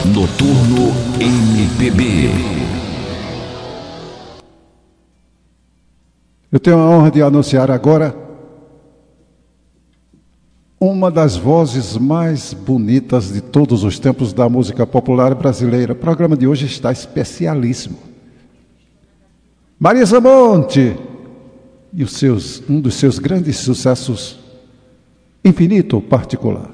Noturno MPB. Eu tenho a honra de anunciar agora uma das vozes mais bonitas de todos os tempos da música popular brasileira. O programa de hoje está especialíssimo. Marisa Monte e um dos seus grandes sucessos, Infinito Particular.